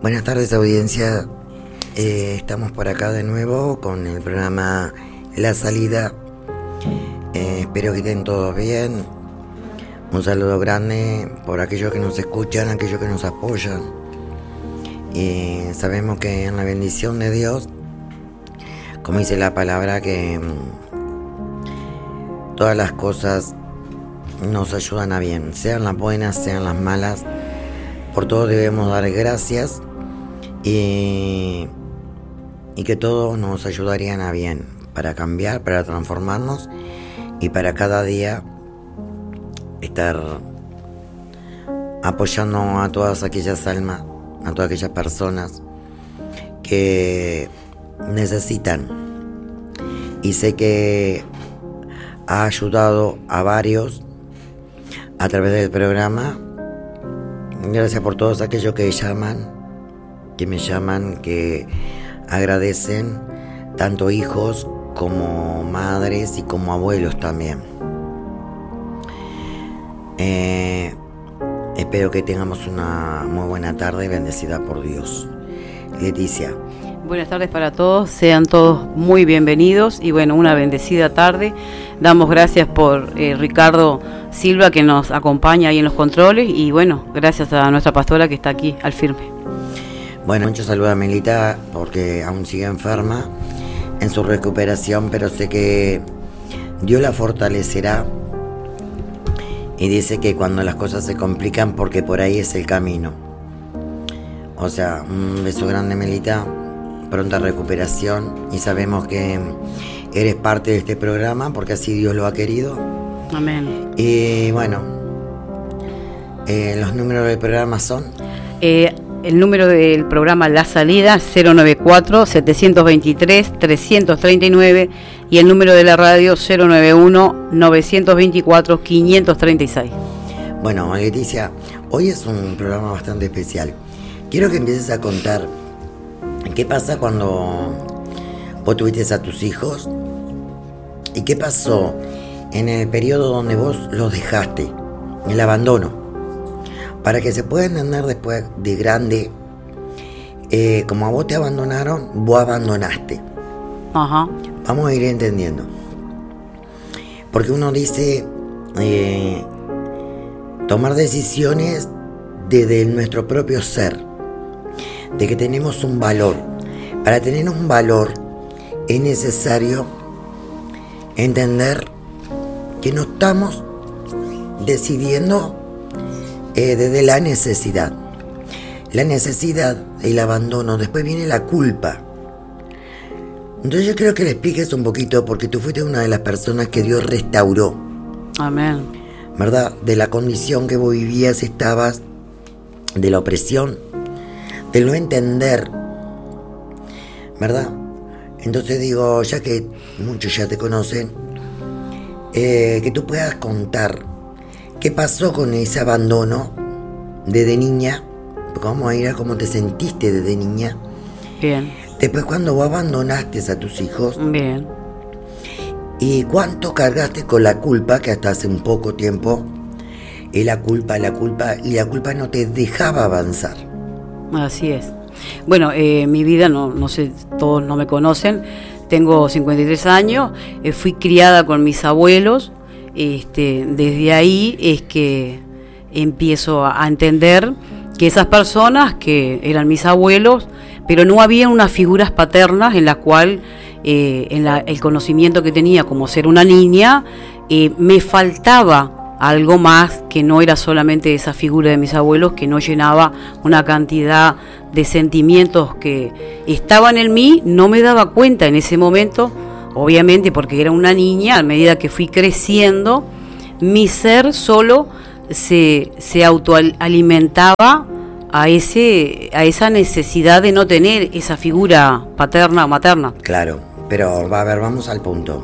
Buenas tardes, audiencia. Estamos por acá de nuevo con el programa La Salida. Espero que estén todos bien. Un saludo grande por aquellos que nos escuchan, aquellos que nos apoyan. Y sabemos que en la bendición de Dios, como dice la palabra, que todas las cosas nos ayudan a bien, sean las buenas, sean las malas. Por todo debemos dar gracias y que todos nos ayudarían a bien, para cambiar, para transformarnos y para cada día estar apoyando a todas aquellas almas, a todas aquellas personas que necesitan. Y sé que ha ayudado a varios a través del programa. Gracias por todos aquellos que me llaman, que agradecen, tanto hijos como madres y como abuelos también. Espero que tengamos una muy buena tarde, bendecida por Dios. Leticia. Buenas tardes para todos, sean todos muy bienvenidos y bueno, una bendecida tarde. Damos gracias por Ricardo Silva, que nos acompaña ahí en los controles, y bueno, gracias a nuestra pastora que está aquí al firme. Bueno, mucho saludo a Melita, porque aún sigue enferma en su recuperación, pero sé que Dios la fortalecerá, y dice que cuando las cosas se complican, porque por ahí es el camino. O sea, un beso grande, Melita, pronta recuperación, y sabemos que eres parte de este programa porque así Dios lo ha querido. Amén. Y bueno, los números del programa son... el número del programa La Salida, 094-723-339, y el número de la radio, 091-924-536. Bueno, Leticia, hoy es un programa bastante especial. Quiero que empieces a contar qué pasa cuando vos tuviste a tus hijos y qué pasó en el periodo donde vos los dejaste, el abandono, para que se pueda entender después de grande, como a vos te abandonaron, vos abandonaste. Ajá. Vamos a ir entendiendo, porque uno dice tomar decisiones desde nuestro propio ser, de que tenemos un valor. Para tener un valor es necesario entender que no estamos decidiendo desde la necesidad. La necesidad, el abandono, después viene la culpa. Entonces yo creo que le expliques un poquito, porque tú fuiste una de las personas que Dios restauró. Amén. ¿Verdad? De la condición que vos vivías, estabas, de la opresión, de no entender, ¿verdad? Entonces digo, ya que muchos ya te conocen, que tú puedas contar qué pasó con ese abandono desde niña, porque vamos a ir a cómo te sentiste desde niña. Bien. Después cuando vos abandonaste a tus hijos. Bien. Y cuánto cargaste con la culpa, que hasta hace un poco tiempo, y la culpa no te dejaba avanzar. Así es. Bueno, mi vida, no sé, todos no me conocen, tengo 53 años, fui criada con mis abuelos, desde ahí es que empiezo a entender que esas personas que eran mis abuelos, pero no había unas figuras paternas en la cual, el conocimiento que tenía como ser una niña, me faltaba algo más, que no era solamente esa figura de mis abuelos, que no llenaba una cantidad de sentimientos que estaban en mí. No me daba cuenta en ese momento, obviamente porque era una niña. A medida que fui creciendo, mi ser solo se autoalimentaba a esa necesidad de no tener esa figura paterna o materna. Claro, pero a ver, vamos al punto.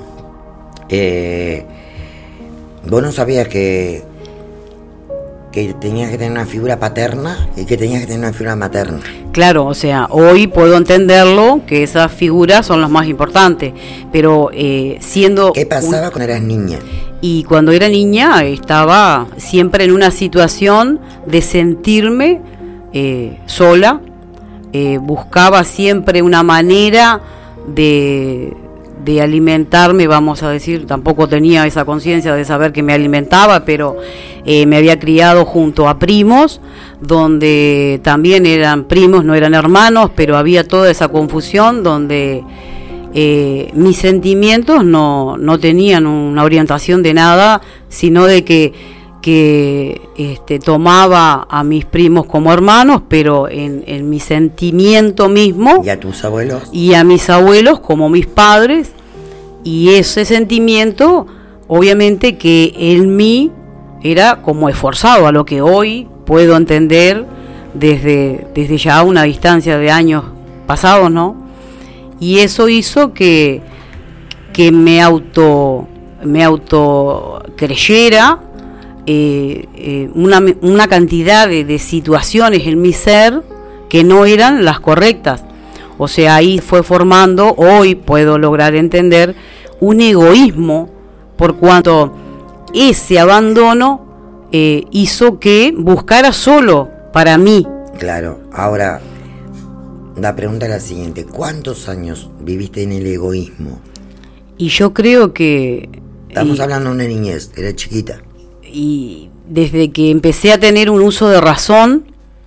Vos no sabías que tenías que tener una figura paterna y que tenías que tener una figura materna. Claro, o sea, hoy puedo entenderlo, que esas figuras son las más importantes, pero siendo... ¿Qué pasaba cuando eras niña? Y cuando era niña estaba siempre en una situación de sentirme sola, buscaba siempre una manera de alimentarme, vamos a decir. Tampoco tenía esa conciencia de saber que me alimentaba, pero me había criado junto a primos, donde también eran primos, no eran hermanos, pero había toda esa confusión donde mis sentimientos no tenían una orientación de nada, sino de que tomaba a mis primos como hermanos, pero en mi sentimiento mismo. ¿Y a tus abuelos? Y a mis abuelos como mis padres, y ese sentimiento, obviamente que en mí era como esforzado, a lo que hoy puedo entender desde ya una distancia de años pasados, ¿no? Y eso hizo que me auto creyera una cantidad de situaciones en mi ser que no eran las correctas. O sea, ahí fue formando, hoy puedo lograr entender, un egoísmo, por cuanto ese abandono hizo que buscara solo para mí. Claro, ahora la pregunta es la siguiente: ¿cuántos años viviste en el egoísmo? Y yo creo que... Estamos hablando de una niñez, era chiquita. Y desde que empecé a tener un uso de razón,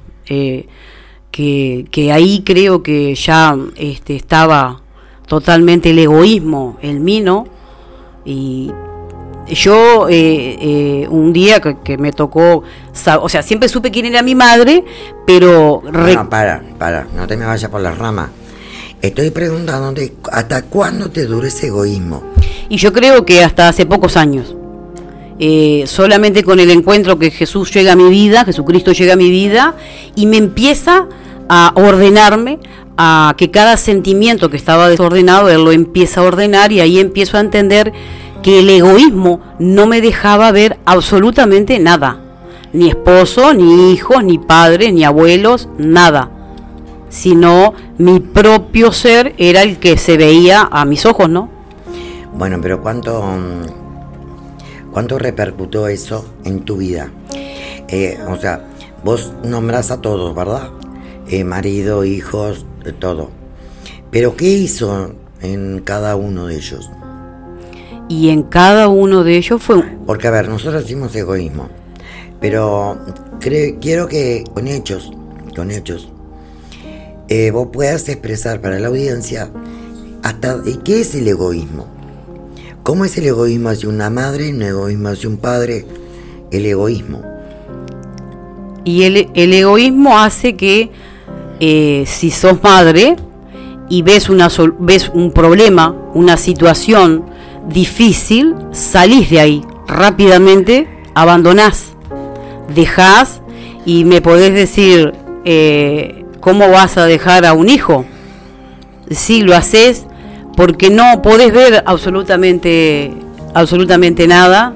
que ahí creo que ya estaba totalmente el egoísmo en mí, ¿no? Y yo un día que me tocó, o sea, siempre supe quién era mi madre, pero... No, para, no te me vayas por las ramas. Estoy preguntándote, ¿hasta cuándo te duró ese egoísmo? Y yo creo que hasta hace pocos años. Solamente con el encuentro que Jesús llega a mi vida, Jesucristo llega a mi vida, y me empieza a ordenarme, a que cada sentimiento que estaba desordenado, Él lo empieza a ordenar, y ahí empiezo a entender que el egoísmo no me dejaba ver absolutamente nada. Ni esposo, ni hijos, ni padres, ni abuelos, nada. Sino mi propio ser era el que se veía a mis ojos, ¿no? Bueno, pero ¿cuánto repercutió eso en tu vida? O sea, vos nombrás a todos, ¿verdad? Marido, hijos, todo. Pero ¿qué hizo en cada uno de ellos? Y en cada uno de ellos fue... Porque, a ver, nosotros decimos egoísmo, pero quiero que con hechos, vos puedas expresar para la audiencia hasta qué es el egoísmo. ¿Cómo es el egoísmo hacia una madre, un egoísmo hacia un padre? El egoísmo. Y el egoísmo hace que si sos madre y ves un problema, una situación difícil, salís de ahí rápidamente, abandonás, dejás, y me podés decir, ¿cómo vas a dejar a un hijo? Sí, lo haces porque no podés ver absolutamente nada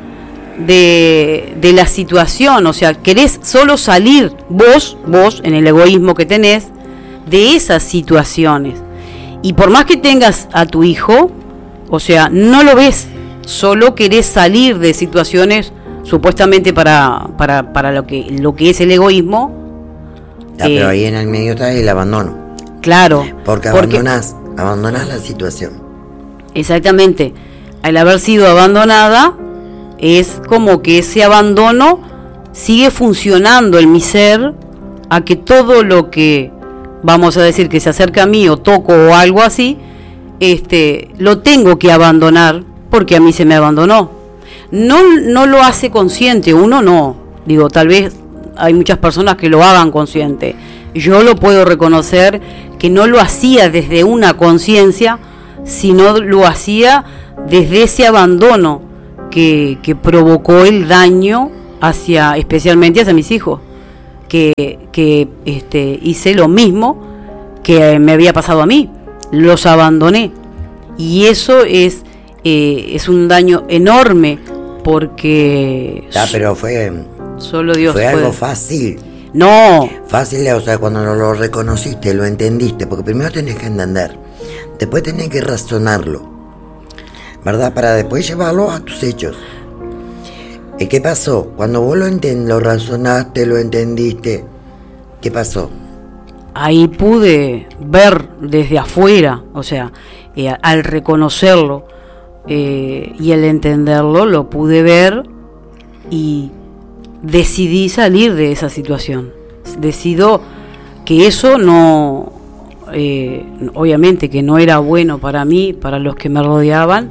de la situación. O sea, querés solo salir vos en el egoísmo que tenés de esas situaciones, y por más que tengas a tu hijo, o sea, no lo ves, solo querés salir de situaciones supuestamente para lo que es el egoísmo. Pero ahí en el medio está el abandono. Claro, porque abandonás la situación. Exactamente. Al haber sido abandonada, es como que ese abandono sigue funcionando en mi ser, a que todo lo que, vamos a decir, que se acerca a mí o toco o algo así, lo tengo que abandonar porque a mí se me abandonó. No lo hace consciente, uno no. Digo, tal vez hay muchas personas que lo hagan consciente. Yo lo puedo reconocer que no lo hacía desde una conciencia, sino lo hacía desde ese abandono que provocó el daño especialmente hacia mis hijos, que hice lo mismo que me había pasado a mí, los abandoné, y eso es un daño enorme, porque pero fue solo Dios fue puede. Algo fácil. No. Fácil, o sea, cuando lo reconociste, lo entendiste, porque primero tenés que entender, después tenés que razonarlo, ¿verdad? Para después llevarlo a tus hechos. ¿Y qué pasó? Cuando vos lo razonaste, lo entendiste, ¿qué pasó? ahí pude ver desde afuera, o sea, al reconocerlo y al entenderlo, lo pude ver y decidí salir de esa situación. Decido que eso no, obviamente que no era bueno para mí, para los que me rodeaban,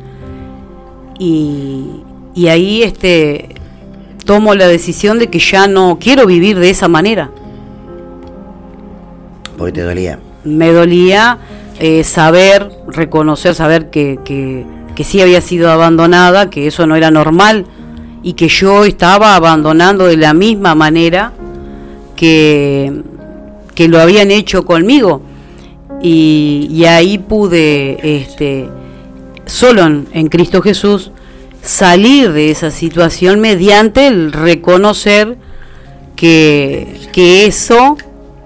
y ahí tomo la decisión de que ya no quiero vivir de esa manera. ¿Por qué te dolía? Me dolía saber, reconocer, saber que sí había sido abandonada, que eso no era normal y que yo estaba abandonando de la misma manera que lo habían hecho conmigo. Y ahí pude, solo en Cristo Jesús, salir de esa situación mediante el reconocer que eso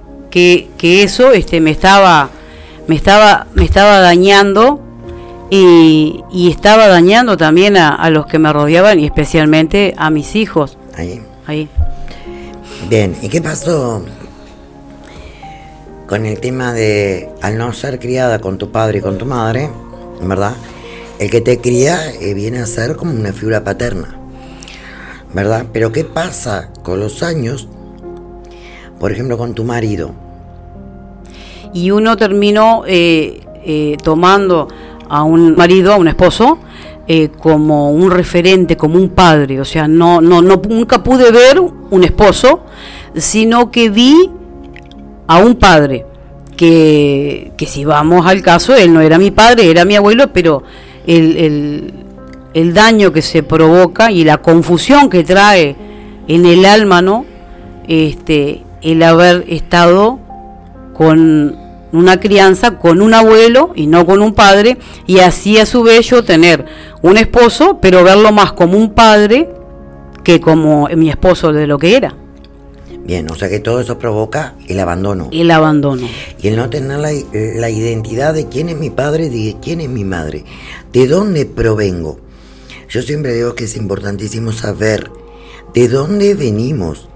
me estaba dañando y estaba dañando también a los que me rodeaban y especialmente a mis hijos. Ahí. Bien, ¿y qué pasó con el tema de, al no ser criada con tu padre y con tu madre, ¿verdad? El que te cría viene a ser como una figura paterna, ¿verdad? Pero ¿qué pasa con los años, por ejemplo, con tu marido? Y uno terminó tomando a un marido, a un esposo, como un referente, como un padre. O sea, nunca pude ver un esposo, sino que vi a un padre, que si vamos al caso, él no era mi padre, era mi abuelo, pero el daño que se provoca y la confusión que trae en el alma, ¿no? El haber estado con una crianza, con un abuelo y no con un padre, y así a su vez yo tener un esposo, pero verlo más como un padre que como mi esposo de lo que era. Bien, o sea que todo eso provoca el abandono. El abandono. Y el no tener la identidad de quién es mi padre, de quién es mi madre, de dónde provengo. Yo siempre digo que es importantísimo saber de dónde venimos.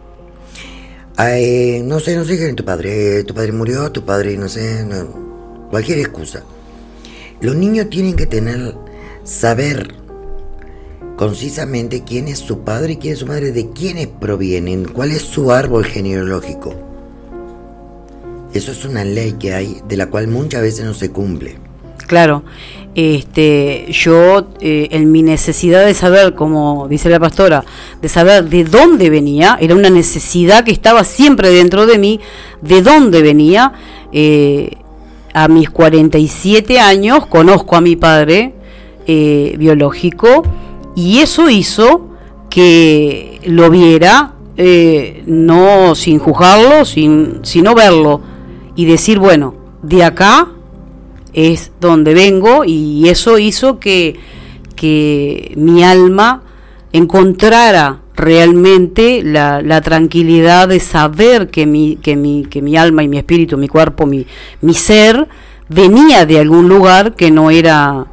No sé quién es tu padre murió, tu padre, no sé, cualquier excusa. Los niños tienen que saber concisamente quién es su padre y quién es su madre, de quiénes provienen, cuál es su árbol genealógico. Eso es una ley que hay, de la cual muchas veces no se cumple. Claro, yo en mi necesidad de saber, como dice la pastora, de saber de dónde venía, era una necesidad que estaba siempre dentro de mí, de dónde venía. A mis 47 años conozco a mi padre biológico, y eso hizo que lo viera, no sin juzgarlo, sino verlo y decir, bueno, de acá es donde vengo, y eso hizo que mi alma encontrara realmente la tranquilidad de saber que mi alma y mi espíritu, mi cuerpo, mi ser venía de algún lugar, que no era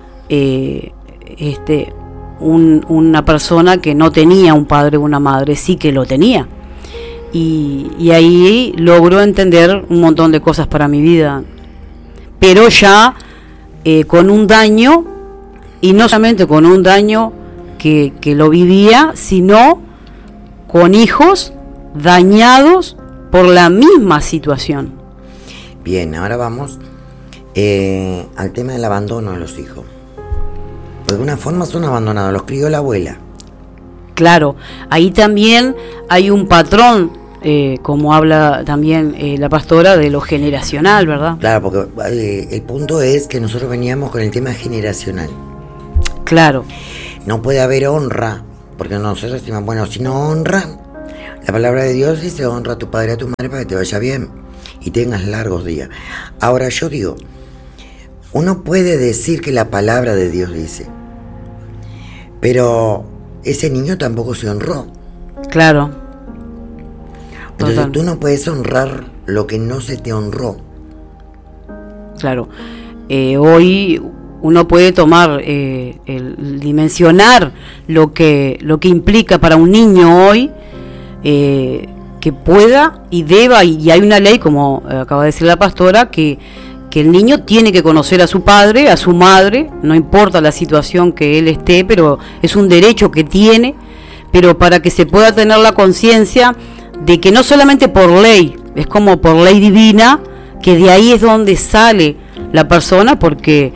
una persona que no tenía un padre o una madre, sí que lo tenía. Y ahí logro entender un montón de cosas para mi vida, pero ya con un daño, y no solamente con un daño que lo vivía, sino con hijos dañados por la misma situación. Bien, ahora vamos al tema del abandono de los hijos. De alguna forma son abandonados, los crió la abuela. Claro, ahí también hay un patrón, como habla también la pastora, de lo generacional, ¿verdad? Claro, porque el punto es que nosotros veníamos con el tema generacional. Claro. No puede haber honra, porque nosotros decimos, bueno, si no honran, la palabra de Dios dice, honra a tu padre y a tu madre para que te vaya bien y tengas largos días. Ahora yo digo, uno puede decir que la palabra de Dios dice, pero ese niño tampoco se honró. Claro. Entonces Total. tú no puedes honrar lo que no se te honró. Claro. Hoy uno puede tomar, el dimensionar lo que implica para un niño hoy, que que pueda y deba, y hay una ley, como acaba de decir la pastora, que el niño tiene que conocer a su padre, a su madre, no importa la situación que él esté, pero es un derecho que tiene, pero para que se pueda tener la conciencia de que no solamente por ley, es como por ley divina, que de ahí es donde sale la persona, porque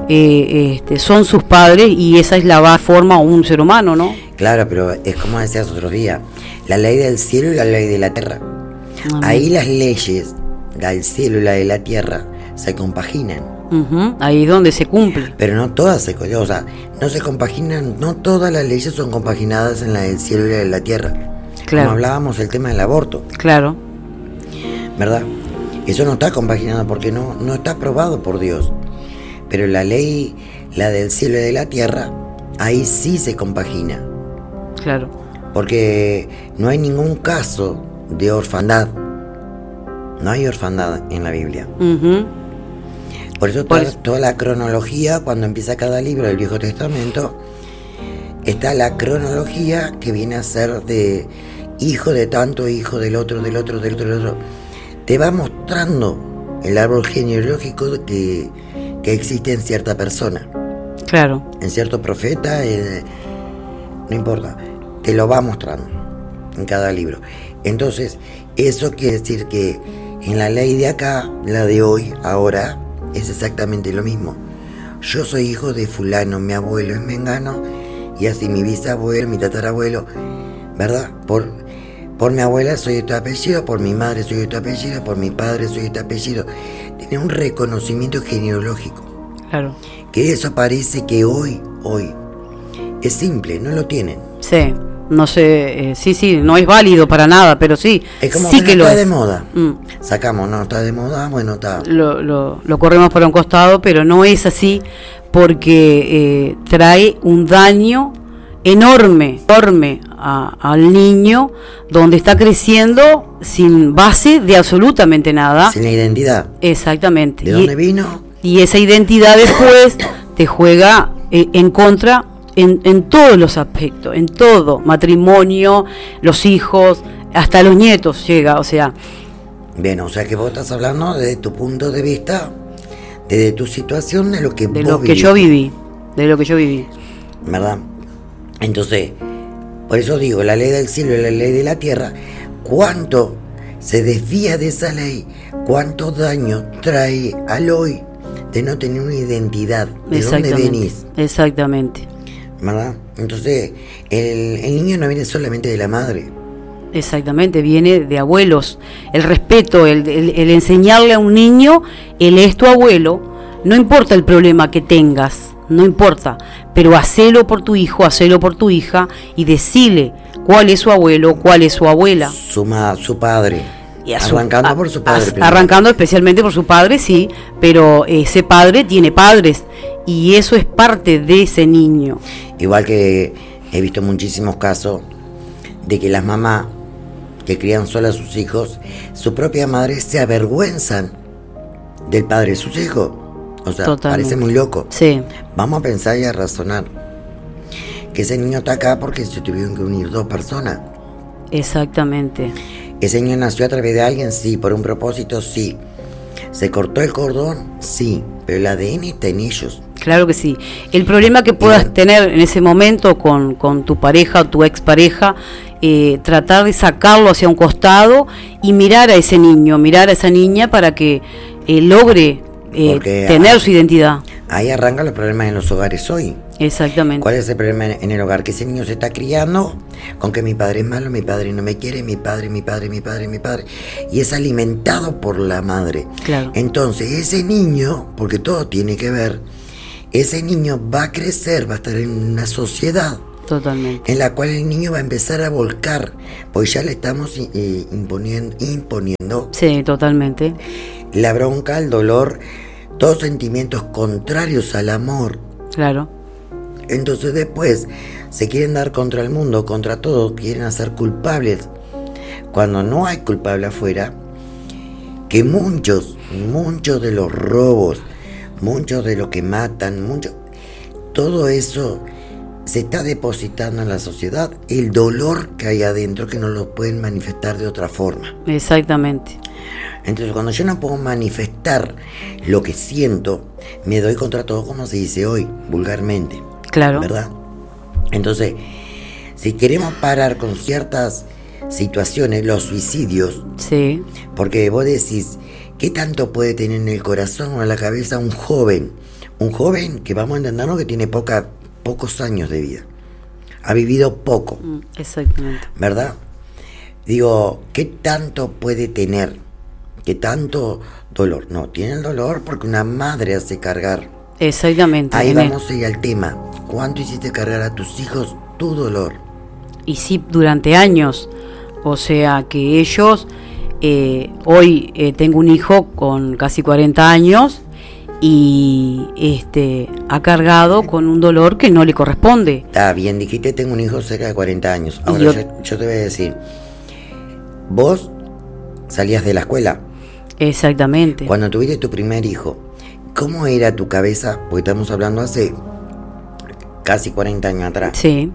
son sus padres y esa es la forma un ser humano, ¿no? Claro, pero es como decías otro día, la ley del cielo y la ley de la tierra. Ahí las leyes del cielo y la de la tierra se compaginan. Ahí es donde se cumple. Pero no todas o sea, no se compaginan, no todas las leyes son compaginadas en la del cielo y la de la tierra. Claro. Como hablábamos del tema del aborto. Claro. ¿Verdad? Eso no está compaginado porque no está aprobado por Dios. Pero la ley, la del cielo y de la tierra, ahí sí se compagina. Claro. Porque no hay ningún caso de orfandad. No hay orfandad en la Biblia. Por eso toda la cronología, cuando empieza cada libro del Viejo Testamento, está la cronología que viene a ser de hijo de tanto, hijo del otro, del otro, del otro, del otro. Te va mostrando el árbol genealógico que existe en cierta persona. Claro. En cierto profeta, no importa, te lo va mostrando en cada libro. Entonces, eso quiere decir que en la ley de acá, la de hoy, ahora, es exactamente lo mismo. Yo soy hijo de fulano, mi abuelo es mengano, y así mi bisabuelo, mi tatarabuelo, ¿verdad? Por mi abuela soy de este apellido, por mi madre soy de este apellido, por mi padre soy de este apellido. Tiene un reconocimiento genealógico. Claro. Que eso parece que hoy, es simple, no lo tienen. Sí. No sé, sí, no es válido para nada, pero sí, es como sí que no lo está es. De moda. Sacamos, no está de moda, bueno, está. Lo corremos por un costado, pero no es así porque trae un daño enorme al niño, donde está creciendo sin base de absolutamente nada. Sin identidad. Exactamente. ¿De dónde vino? Y esa identidad después te juega en contra. En todos los aspectos, en todo, matrimonio, los hijos, hasta los nietos llega, o sea. Bien, o sea que vos estás hablando desde tu punto de vista, desde tu situación, de lo que yo viví, ¿verdad? Entonces, por eso digo, la ley del cielo y la ley de la tierra, ¿cuánto se desvía de esa ley? ¿Cuánto daño trae al hoy de no tener una identidad? ¿De dónde venís? Exactamente. ¿Verdad? Entonces, el niño no viene solamente de la madre. Exactamente, viene de abuelos. El respeto, el enseñarle a un niño, él es tu abuelo, no importa el problema que tengas, no importa, pero hacelo por tu hijo, hacelo por tu hija y decile cuál es su abuelo, cuál es su abuela. Su padre. Arrancando por su padre. Arrancando especialmente por su padre, sí, pero ese padre tiene padres y eso es parte de ese niño. Igual que he visto muchísimos casos de que las mamás que crían solas a sus hijos, su propia madre se avergüenzan del padre de sus hijos. O sea, totalmente. Parece muy loco. Sí. Vamos a pensar y a razonar que ese niño está acá porque se tuvieron que unir dos personas. Exactamente. Ese niño nació a través de alguien, sí, por un propósito, sí. ¿Se cortó el cordón? Sí, pero el ADN está en ellos. Claro que sí. El problema que puedas tener en ese momento con tu pareja o tu expareja, tratar de sacarlo hacia un costado y mirar a ese niño, mirar a esa niña para que logre tener su identidad. Ahí arrancan los problemas en los hogares hoy. Exactamente. ¿Cuál es el problema en el hogar? Que ese niño se está criando con que mi padre es malo, mi padre no me quiere, mi padre. Y es alimentado por la madre. Claro. Entonces ese niño, porque todo tiene que ver, ese niño va a crecer, va a estar en una sociedad. Totalmente. En la cual el niño va a empezar a volcar, pues ya le estamos imponiendo. Sí, totalmente. La bronca, el dolor, todos sentimientos contrarios al amor. Claro. Entonces después se quieren dar contra el mundo, contra todo, quieren hacer culpables. Cuando no hay culpable afuera, que muchos de los robos, muchos de los que matan, todo eso se está depositando en la sociedad el dolor que hay adentro, que no lo pueden manifestar de otra forma. Exactamente. Entonces, cuando yo no puedo manifestar lo que siento, me doy contra todo, como se dice hoy, vulgarmente. Claro. ¿Verdad? Entonces, si queremos parar con ciertas situaciones, los suicidios, sí, porque vos decís, ¿qué tanto puede tener en el corazón o en la cabeza un joven? Un joven que vamos a entendernos que tiene pocos años de vida. Ha vivido poco. Exactamente. ¿Verdad? Digo, ¿qué tanto puede tener? ¿Qué tanto dolor? No, tiene el dolor porque una madre hace cargar. Exactamente. Ahí vamos ahí al tema. ¿Cuánto hiciste cargar a tus hijos tu dolor? Y sí, durante años. O sea que ellos, hoy tengo un hijo con casi 40 años y ha cargado con un dolor que no le corresponde. Está bien, dijiste, tengo un hijo cerca de 40 años. Ahora yo te voy a decir, vos salías de la escuela. Exactamente. Cuando tuviste tu primer hijo, ¿cómo era tu cabeza? Porque estamos hablando hace casi 40 años atrás. Sí.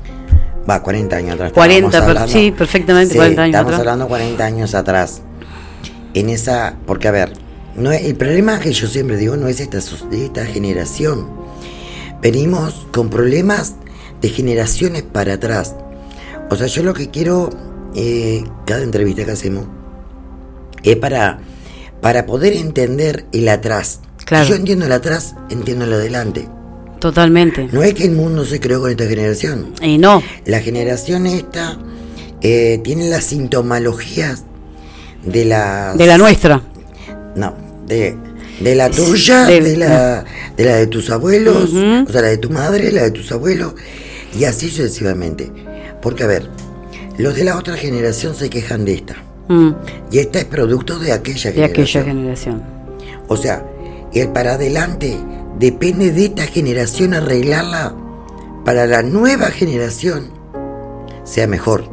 40 años atrás. 40, sí, perfectamente, sí, 40 años estamos hablando 40 años atrás. En esa, porque a ver, no es, el problema que yo siempre digo no es esta generación. Venimos con problemas de generaciones para atrás. O sea, yo lo que quiero, cada entrevista que hacemos, es para poder entender el atrás. Claro. Si yo entiendo el atrás, entiendo el adelante. Totalmente. No es que el mundo se creó con esta generación. Y no. La generación esta tiene las sintomologías de la nuestra. No, de la tuya, de la de tus abuelos, o sea, la de tu madre, la de tus abuelos, y así sucesivamente. Porque, a ver, los de la otra generación se quejan de esta. Y esta es producto de aquella generación. O sea, el para adelante depende de esta generación arreglarla para la nueva generación sea mejor.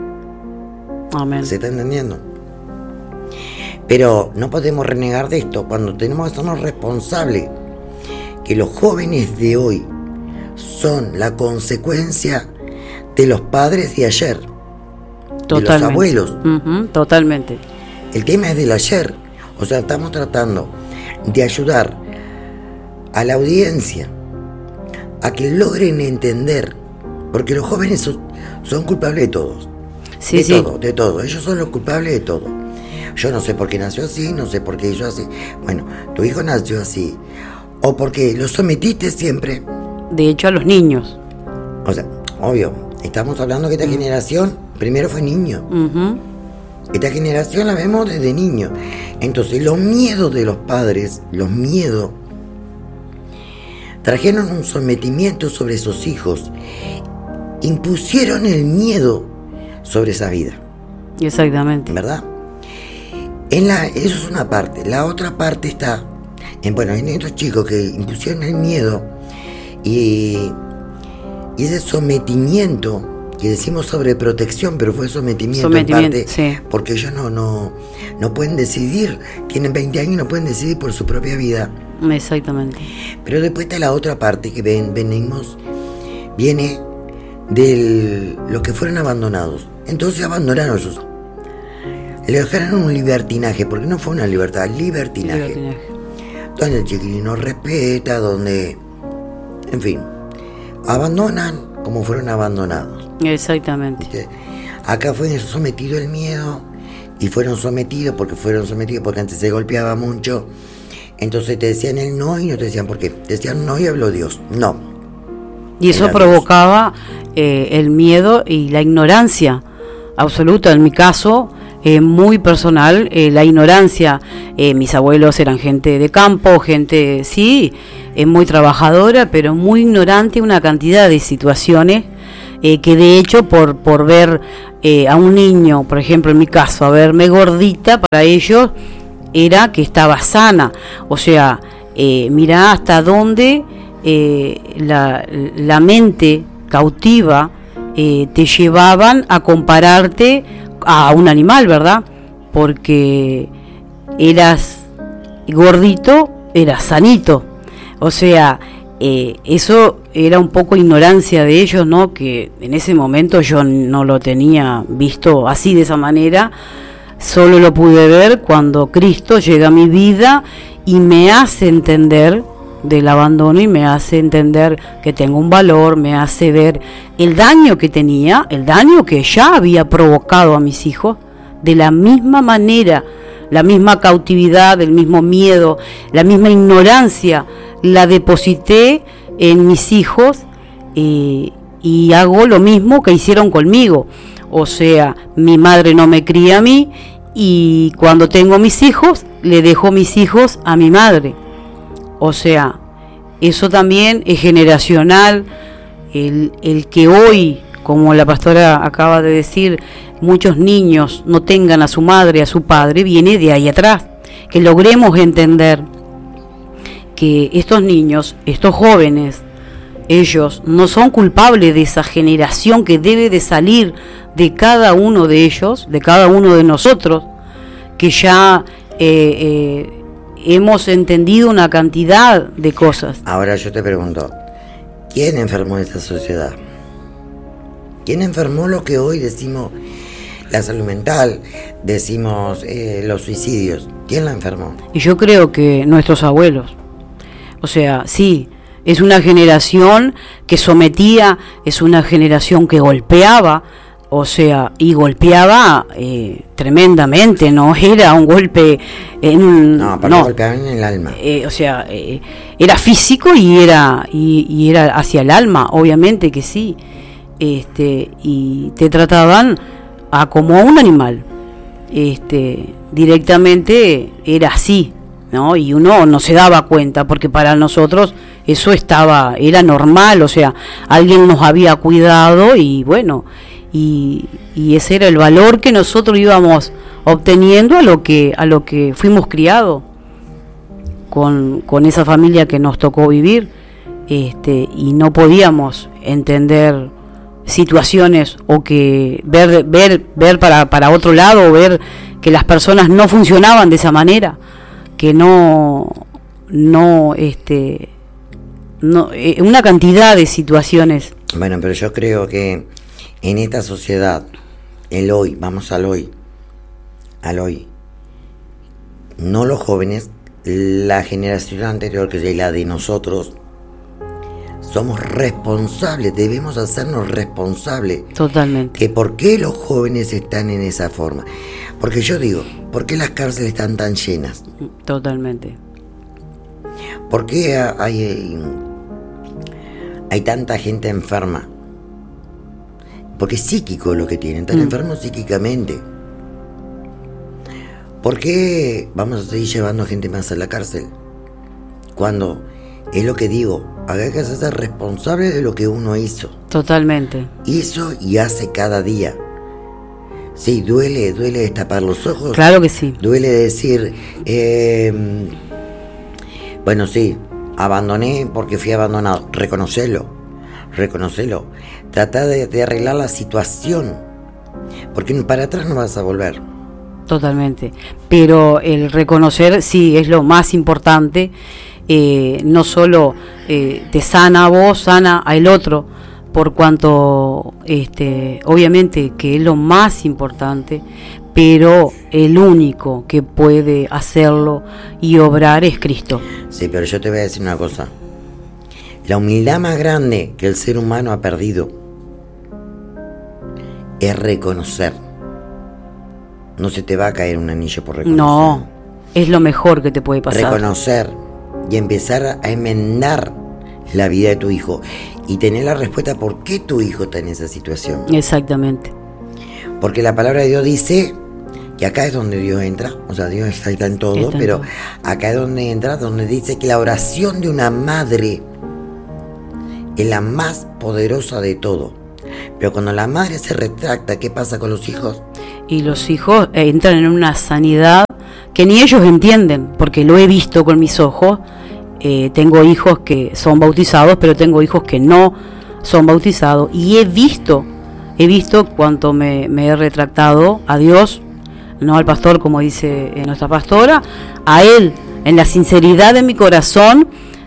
Amén. ¿Se está entendiendo? Pero no podemos renegar de esto cuando tenemos que hacernos responsables que los jóvenes de hoy son la consecuencia de los padres de ayer. Totalmente. De los abuelos. Totalmente. El tema es del ayer. O sea, estamos tratando de ayudar a la audiencia a que logren entender, porque los jóvenes son culpables de todos. Sí, de todo. Ellos son los culpables de todo. Yo no sé por qué nació así, no sé por qué hizo así. Bueno, tu hijo nació así. O porque lo sometiste siempre. De hecho, a los niños. O sea, obvio, estamos hablando que esta generación primero fue niño. Esta generación la vemos desde niño. Entonces, los miedos de los padres, trajeron un sometimiento sobre esos hijos. Impusieron el miedo sobre esa vida. Exactamente. ¿Verdad? Eso es una parte. La otra parte está en estos chicos que impusieron el miedo y ese sometimiento que decimos sobreprotección, pero fue sometimiento en parte, sí. Porque ellos no pueden decidir, tienen 20 años y no pueden decidir por su propia vida. Exactamente. Pero después está la otra parte que viene de los que fueron abandonados. Entonces abandonaron sus. Le dejaron un libertinaje, porque no fue una libertad, libertinaje. Donde el chiquilín no respeta, donde, en fin, abandonan como fueron abandonados. Exactamente. ¿Viste? Acá fue sometido el miedo, y fueron sometidos porque antes se golpeaba mucho. Entonces te decían el no y no te decían por qué. Te decían no y habló Dios. No. Y eso provocaba el miedo y la ignorancia absoluta. En mi caso, muy personal, la ignorancia. Mis abuelos eran gente de campo, gente, sí, muy trabajadora, pero muy ignorante, una cantidad de situaciones que de hecho por ver a un niño, por ejemplo en mi caso, a verme gordita, para ellos era que estaba sana. O sea, mirá hasta dónde la mente cautiva te llevaban a compararte a un animal, ¿verdad? Porque eras gordito, eras sanito. O sea, eso era un poco ignorancia de ellos, ¿no? Que en ese momento yo no lo tenía visto así, de esa manera. Solo lo pude ver cuando Cristo llega a mi vida y me hace entender del abandono y me hace entender que tengo un valor, me hace ver el daño que tenía, el daño que ya había provocado a mis hijos, de la misma manera, la misma cautividad, el mismo miedo, la misma ignorancia, la deposité en mis hijos, y hago lo mismo que hicieron conmigo. O sea, mi madre no me cría a mí y cuando tengo mis hijos, le dejo mis hijos a mi madre. O sea, eso también es generacional. El que hoy, como la pastora acaba de decir, muchos niños no tengan a su madre, a su padre, viene de ahí atrás. Que logremos entender que estos niños, estos jóvenes, ellos no son culpables de esa generación que debe de salir de cada uno de ellos, de cada uno de nosotros, que ya hemos entendido una cantidad de cosas. Ahora yo te pregunto, ¿quién enfermó esta sociedad? ¿Quién enfermó lo que hoy decimos la salud mental, decimos los suicidios? ¿Quién la enfermó? Y yo creo que nuestros abuelos. O sea, sí, es una generación que sometía, es una generación que golpeaba, o sea, y golpeaba tremendamente, no era un golpe golpeaban en el alma. O sea, era físico y era hacia el alma, obviamente que sí. Y te trataban como a un animal. Directamente era así, ¿no? Y uno no se daba cuenta, porque para nosotros eso era normal, o sea, alguien nos había cuidado y bueno, y ese era el valor que nosotros íbamos obteniendo a lo que fuimos criados con esa familia que nos tocó vivir, y no podíamos entender situaciones o que ver para otro lado, o ver que las personas no funcionaban de esa manera, que una cantidad de situaciones. Bueno, pero yo creo que en esta sociedad, el hoy, vamos al hoy, no los jóvenes, la generación anterior, que es la de nosotros, somos responsables, debemos hacernos responsables. Totalmente. Que por qué los jóvenes están en esa forma. Porque yo digo, ¿por qué las cárceles están tan llenas? Totalmente. ¿Por qué hay tanta gente enferma? Porque es psíquico lo que tienen, están enfermos psíquicamente. ¿Por qué vamos a seguir llevando gente más a la cárcel? Cuando es lo que digo, hay que ser responsable de lo que uno hizo. Totalmente. Hizo y hace cada día. Sí, duele destapar los ojos. Claro que sí. Duele decir, bueno, sí, abandoné porque fui abandonado. Reconocelo. Trata de arreglar la situación, porque para atrás no vas a volver. Totalmente. Pero el reconocer sí es lo más importante. No solo te sana a vos, sana al otro, por cuanto obviamente que es lo más importante, pero el único que puede hacerlo y obrar es Cristo. Sí, pero yo te voy a decir una cosa. La humildad más grande que el ser humano ha perdido es reconocer. No se te va a caer un anillo por reconocer. No, es lo mejor que te puede pasar. Reconocer y empezar a enmendar la vida de tu hijo y tener la respuesta por qué tu hijo está en esa situación. Exactamente. Porque la palabra de Dios dice que acá es donde Dios entra, o sea, Dios está en todo, pero acá es donde entra, donde dice que la oración de una madre es la más poderosa de todo. Pero cuando la madre se retracta, ¿qué pasa con los hijos? Y los hijos entran en una sanidad que ni ellos entienden, porque lo he visto con mis ojos. Tengo hijos que son bautizados, pero tengo hijos que no son bautizados, y he visto cuánto me he retractado a Dios, no al pastor, como dice nuestra pastora, a Él, en la sinceridad de mi corazón,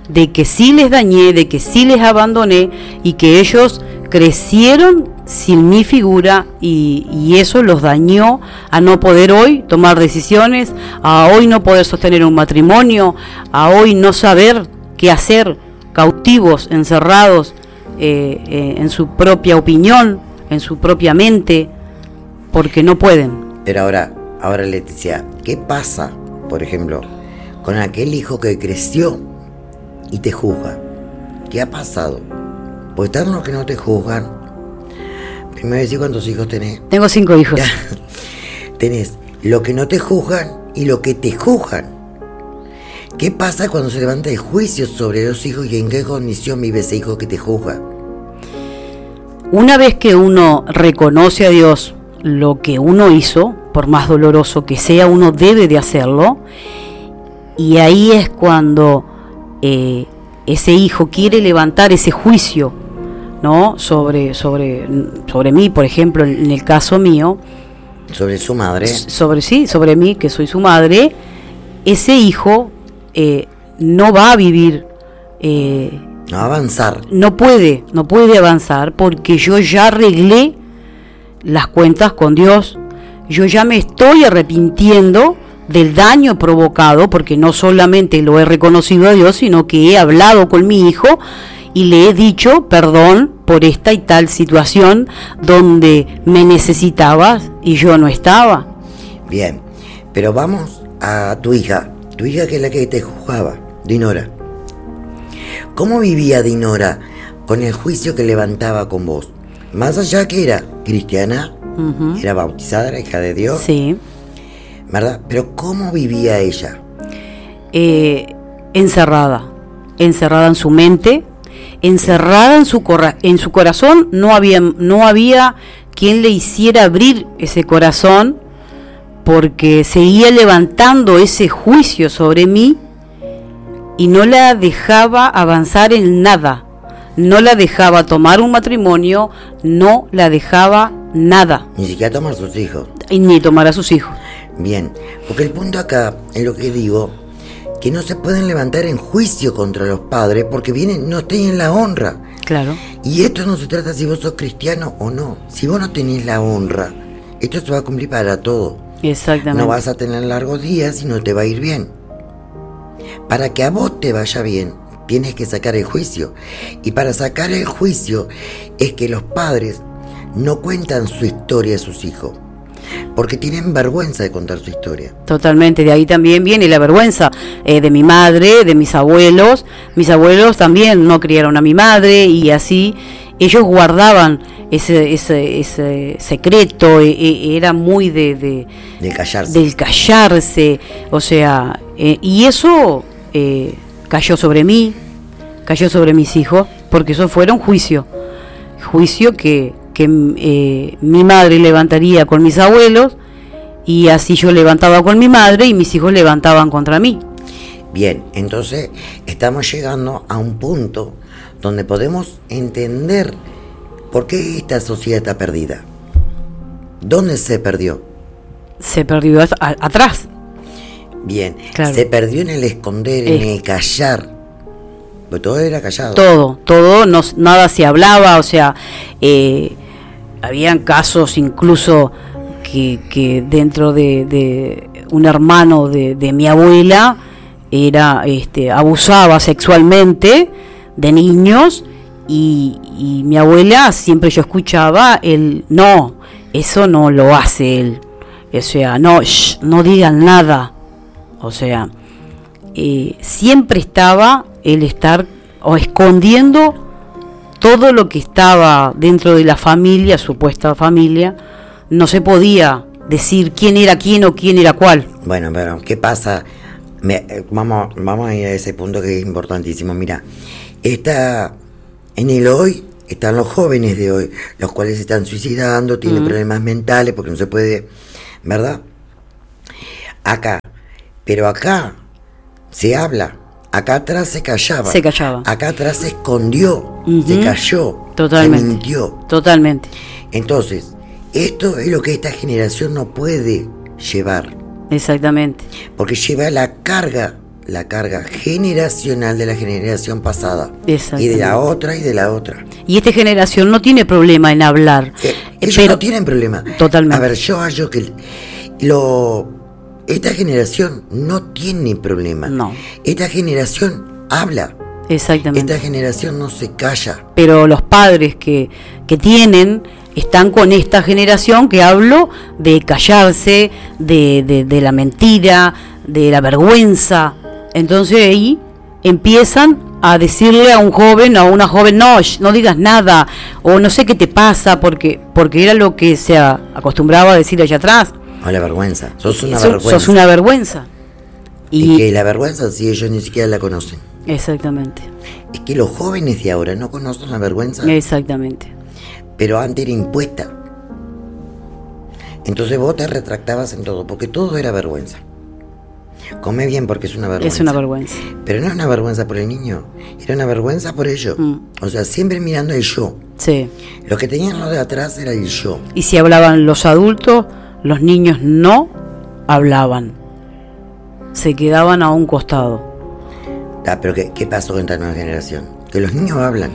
de que sí les dañé, de que sí les abandoné y que ellos crecieron sin mi figura y eso los dañó a no poder hoy tomar decisiones, a hoy no poder sostener un matrimonio, a hoy no saber qué hacer, cautivos, encerrados en su propia opinión, en su propia mente, porque no pueden. Pero ahora Leticia, ¿qué pasa, por ejemplo, con aquel hijo que creció y te juzga? ¿Qué ha pasado? Pues están los que no te juzgan. Primero decir cuántos hijos tenés. Tengo 5 hijos. Tenés lo que no te juzgan y lo que te juzgan. ¿Qué pasa cuando se levanta el juicio sobre los hijos y en qué condición vive ese hijo que te juzga? Una vez que uno reconoce a Dios lo que uno hizo, por más doloroso que sea, uno debe de hacerlo, y ahí es cuando ese hijo quiere levantar ese juicio, ¿no? sobre mí, por ejemplo, en el caso mío. Sobre su madre. Sobre mí, que soy su madre. Ese hijo no va a vivir. No va a avanzar. No puede avanzar porque yo ya arreglé las cuentas con Dios. Yo ya me estoy arrepintiendo del daño provocado, porque no solamente lo he reconocido a Dios, sino que he hablado con mi hijo y le he dicho perdón por esta y tal situación donde me necesitabas y yo no estaba. Bien, pero vamos a tu hija que es la que te juzgaba, Dinora. ¿Cómo vivía Dinora con el juicio que levantaba con vos? Más allá que era cristiana, era bautizada, era hija de Dios, sí, ¿verdad? Pero ¿cómo vivía ella? Encerrada en su mente, encerrada en su corazón. No había quien le hiciera abrir ese corazón, porque seguía levantando ese juicio sobre mí y no la dejaba avanzar en nada, no la dejaba tomar un matrimonio, no la dejaba nada. Ni siquiera tomar sus hijos. Y ni tomar a sus hijos. Bien, porque el punto acá es lo que digo, que no se pueden levantar en juicio contra los padres porque no tienen la honra. Claro. Y esto no se trata si vos sos cristiano o no. Si vos no tenés la honra, esto se va a cumplir para todo. Exactamente. No vas a tener largos días y no te va a ir bien. Para que a vos te vaya bien, tienes que sacar el juicio. Y para sacar el juicio es que los padres no cuentan su historia a sus hijos, porque tienen vergüenza de contar su historia. Totalmente, de ahí también viene la vergüenza de mi madre, de mis abuelos. Mis abuelos también no criaron a mi madre y así ellos guardaban ese secreto. Era muy del callarse, o sea, y eso cayó sobre mí, cayó sobre mis hijos, porque eso fuera un juicio que mi madre levantaría con mis abuelos, y así yo levantaba con mi madre y mis hijos levantaban contra mí. Bien, entonces estamos llegando a un punto donde podemos entender por qué esta sociedad está perdida. ¿Dónde se perdió? Se perdió atrás. Bien, claro. Se perdió en el esconder, en el callar. Pues todo era callado. Todo, nada se hablaba, o sea, habían casos incluso que dentro de un hermano de mi abuela abusaba sexualmente de niños, y mi abuela siempre, yo escuchaba no, eso no lo hace él, o sea, no digan nada, o sea, siempre estaba el estar o escondiendo todo lo que estaba dentro de la familia, supuesta familia. No se podía decir quién era quién o quién era cuál. Bueno, pero ¿qué pasa? Vamos a ir a ese punto que es importantísimo. Mira, en el hoy están los jóvenes de hoy, los cuales se están suicidando, tienen problemas mentales porque no se puede, ¿verdad? Pero acá se habla. Acá atrás se callaba. Acá atrás se escondió, se calló, totalmente, se mintió. Totalmente. Entonces, esto es lo que esta generación no puede llevar. Exactamente. Porque lleva la carga la carga generacional de la generación pasada. Y de la otra y de la otra. Y esta generación no tiene problema en hablar. Ellos pero no tienen problema. Totalmente. A ver, yo hallo que esta generación no tiene problema. No. Esta generación habla. Exactamente. Esta generación no se calla. Pero los padres que tienen están con esta generación que hablo de callarse, de la mentira, de la vergüenza. Entonces ahí empiezan a decirle a un joven, a una joven, no digas nada, o no sé qué te pasa, porque era lo que se acostumbraba a decir allá atrás. O la vergüenza, sos una vergüenza. Sos una vergüenza. Y que la vergüenza, si ellos ni siquiera la conocen. Exactamente. Es que los jóvenes de ahora no conocen la vergüenza. Exactamente. Pero antes era impuesta. Entonces vos te retractabas en todo, porque todo era vergüenza. Come bien porque es una vergüenza. Es una vergüenza. Pero no es una vergüenza por el niño, era una vergüenza por ellos. O sea, siempre mirando el yo. Sí. Lo que tenían los de atrás era el yo. Y si hablaban los adultos, los niños no hablaban. Se quedaban a un costado. Pero ¿qué pasó con esta nueva generación? Que los niños hablan.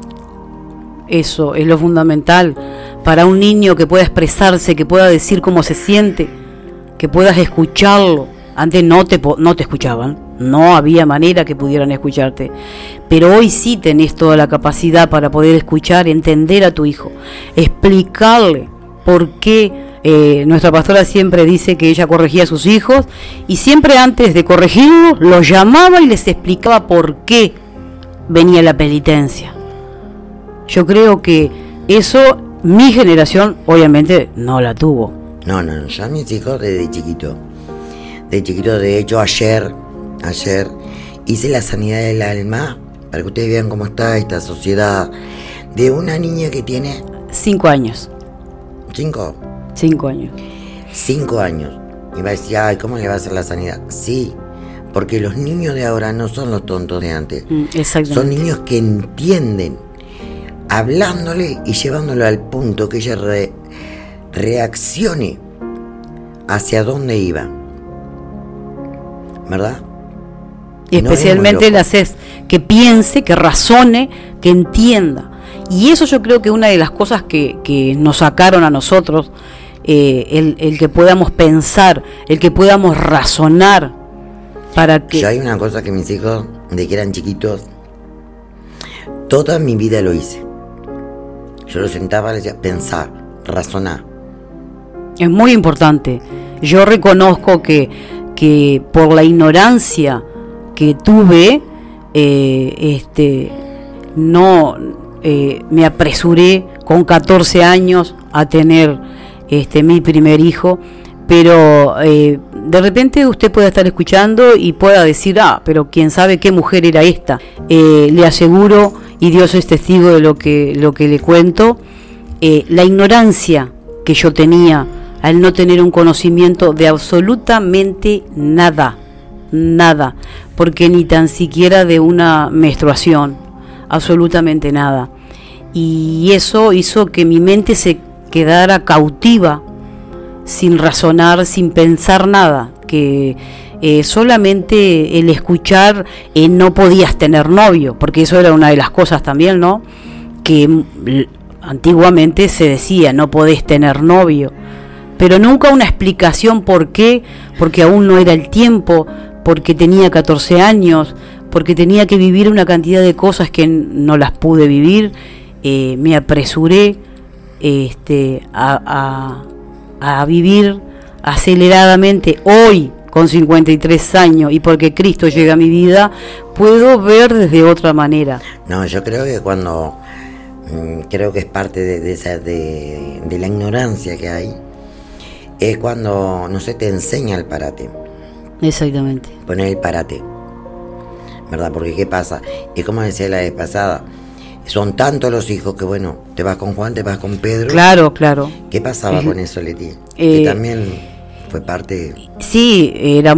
Eso es lo fundamental. Para un niño que pueda expresarse, que pueda decir cómo se siente, que puedas escucharlo. Antes no te escuchaban, no había manera que pudieran escucharte. Pero hoy sí tenés toda la capacidad para poder escuchar, entender a tu hijo, explicarle por qué. Nuestra pastora siempre dice que ella corregía a sus hijos y siempre antes de corregirlos los llamaba y les explicaba por qué venía la penitencia. Yo creo que eso mi generación obviamente no la tuvo. No, yo a mis hijos desde chiquito, de hecho ayer hice la sanidad del alma para que ustedes vean cómo está esta sociedad de una niña que tiene 5 años. 5 años. 5 años. Y va a decir, ay, ¿cómo le va a hacer la sanidad? Sí, porque los niños de ahora no son los tontos de antes. Exactamente. Son niños que entienden, hablándole y llevándolo al punto que ella reaccione hacia dónde iba. ¿Verdad? Y especialmente le haces que piense, que razone, que entienda. Y eso yo creo que una de las cosas que nos sacaron a nosotros, el que podamos pensar, el que podamos razonar para que... Yo hay una cosa que mis hijos, de que eran chiquitos, toda mi vida lo hice. Yo los sentaba y les decía, pensar, razonar. Es muy importante. Yo reconozco que por la ignorancia que tuve, no me apresuré con 14 años a tener mi primer hijo, pero de repente usted puede estar escuchando y pueda decir, pero quién sabe qué mujer era esta. Le aseguro, y Dios es testigo de lo que le cuento, la ignorancia que yo tenía al no tener un conocimiento de absolutamente nada, porque ni tan siquiera de una menstruación, absolutamente nada. Y eso hizo que mi mente se quedara cautiva, sin razonar, sin pensar nada, que solamente el escuchar no podías tener novio, porque eso era una de las cosas también, ¿no? Que antiguamente se decía, no podés tener novio, pero nunca una explicación por qué, porque aún no era el tiempo, porque tenía 14 años, porque tenía que vivir una cantidad de cosas que no las pude vivir. Me apresuré a vivir aceleradamente. Hoy, con 53 años, y porque Cristo llega a mi vida, puedo ver desde otra manera. No, yo creo que creo que es parte de la ignorancia que hay, es cuando no se te enseña el parate. Exactamente. Poner el parate, ¿verdad? Porque ¿qué pasa? Es como decía la vez pasada, son tantos los hijos que bueno, te vas con Juan, te vas con Pedro. Claro. ¿Qué pasaba con eso, Leti? Que también fue parte... Sí, era